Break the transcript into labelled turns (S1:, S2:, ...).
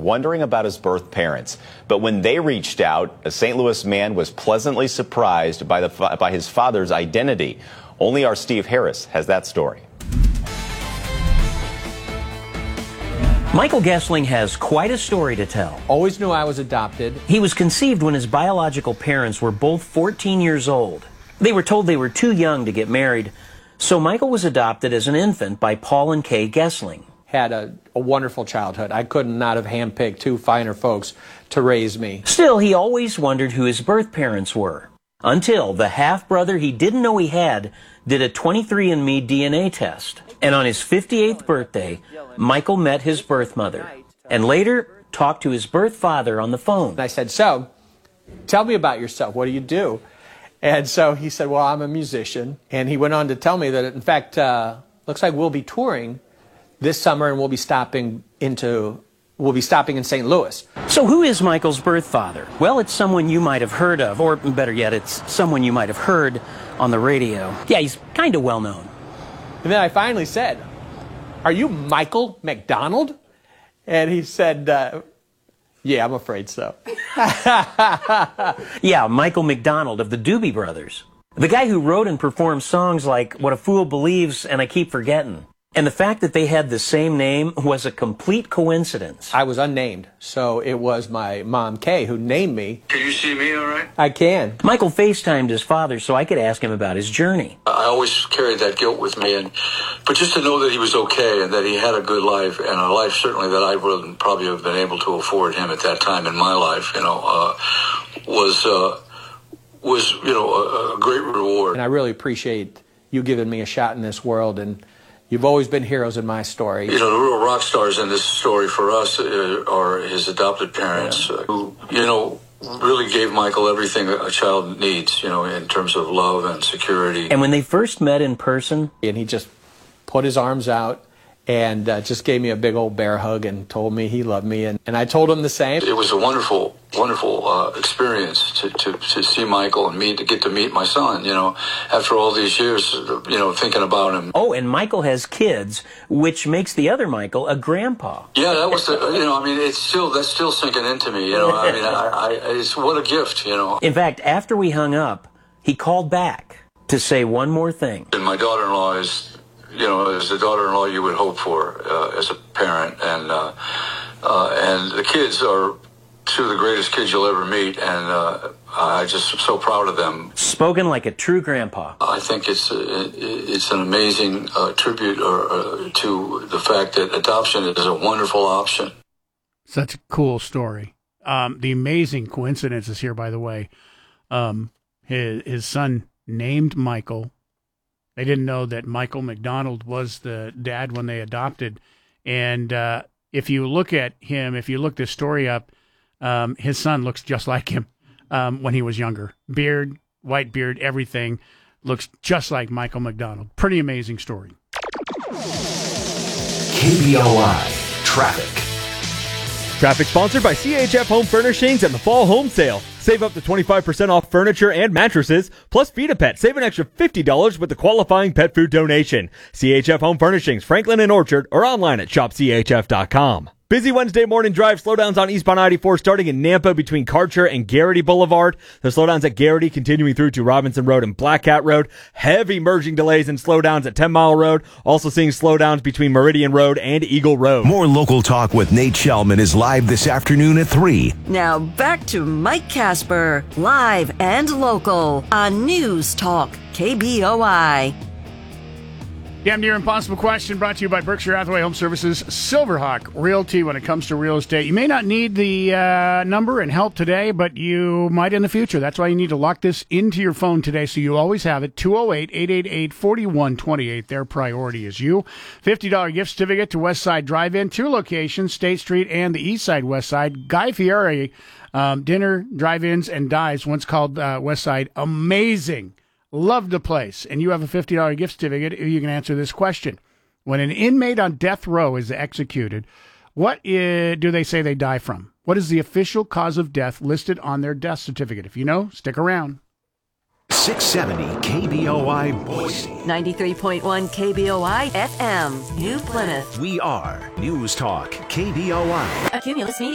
S1: wondering about his birth parents. But when they reached out, a St. Louis man was pleasantly surprised by his father's identity. Only our Steve Harris has that story.
S2: Michael Gessling has quite a story to tell.
S3: Always knew I was adopted.
S2: He was conceived when his biological parents were both 14 years old. They were told they were too young to get married, so Michael was adopted as an infant by Paul and Kay Gessling.
S3: Had a wonderful childhood. I could not have handpicked two finer folks to raise me.
S2: Still, he always wondered who his birth parents were, until the half-brother he didn't know he had did a 23andMe DNA test. And on his 58th birthday, Michael met his birth mother, and later talked to his birth father on the phone.
S3: And I said, so, tell me about yourself. What do you do? And so he said, well, I'm a musician. And he went on to tell me that, in fact, looks like we'll be touring this summer, and we'll be stopping in St. Louis.
S2: So who is Michael's birth father? Well, it's someone you might have heard of, or better yet, it's someone you might have heard on the radio. Yeah, he's kind of well known.
S3: And then I finally said, are you Michael McDonald? And he said, yeah, I'm afraid so.
S2: Yeah, Michael McDonald of the Doobie Brothers. The guy who wrote and performed songs like What a Fool Believes and I Keep Forgetting. And the fact that they had the same name was a complete coincidence.
S3: I was unnamed, so it was my mom, Kay, who named me.
S4: Can you see me all right?
S3: I can.
S2: Michael FaceTimed his father so I could ask him about his journey.
S4: I always carried that guilt with me, but just to know that he was okay and that he had a good life, and a life certainly that I wouldn't probably have been able to afford him at that time in my life, was a great reward.
S3: And I really appreciate you giving me a shot in this world, and you've always been heroes in my story.
S4: The real rock stars in this story for us are his adopted parents, who, really gave Michael everything a child needs, in terms of love and security.
S2: And when they first met in person,
S3: and he just put his arms out and just gave me a big old bear hug and told me he loved me, and I told him the same.
S4: It was a wonderful, wonderful experience to see Michael and to get to meet my son, after all these years, thinking about him.
S2: Oh, and Michael has kids, which makes the other Michael a grandpa.
S4: Yeah, that was that's still sinking into me, it's what a gift,
S2: In fact, after we hung up, he called back to say one more thing.
S4: And my daughter-in-law is the daughter-in-law you would hope for as a parent, and the kids are two of the greatest kids you'll ever meet, and I just am so proud of them.
S2: Spoken like a true grandpa.
S4: I think it's an amazing tribute to the fact that adoption is a wonderful option.
S5: Such a cool story. The amazing coincidences here, by the way. His son named Michael. They didn't know that Michael McDonald was the dad when they adopted. And if you look at him, if you look this story up, his son looks just like him when he was younger. Beard, white beard, everything looks just like Michael McDonald. Pretty amazing story.
S6: KBOI Traffic.
S7: Traffic sponsored by CHF Home Furnishings and the Fall Home Sale. Save up to 25% off furniture and mattresses, plus Feed a Pet. Save an extra $50 with the qualifying pet food donation. CHF Home Furnishings, Franklin and Orchard, or online at shopchf.com. Busy Wednesday morning drive. Slowdowns on eastbound I-84 starting in Nampa between Karcher and Garrity Boulevard. The slowdowns at Garrity continuing through to Robinson Road and Black Cat Road. Heavy merging delays and slowdowns at 10 Mile Road. Also seeing slowdowns between Meridian Road and Eagle Road.
S6: More Local Talk with Nate Shellman is live this afternoon at 3.
S8: Now back to Mike Casper, live and local on News Talk KBOI.
S5: Damn near impossible question brought to you by Berkshire Hathaway Home Services, Silverhawk Realty. When it comes to real estate, you may not need the number and help today, but you might in the future. That's why you need to lock this into your phone today so you always have it. 208-888-4128. Their priority is you. $50 gift certificate to Westside Drive-In. 2 locations, State Street and the East Side Westside. Guy Fieri, dinner, drive-ins, and dives, once called Westside. Amazing. Love the place. And you have a $50 gift certificate. You can answer this question. When an inmate on death row is executed, what do they say they die from? What is the official cause of death listed on their death certificate? If you know, stick around.
S6: 670 KBOI Boise.
S8: 93.1 KBOI FM, New Plymouth.
S6: We are News Talk KBOI.
S8: A Cumulus Media.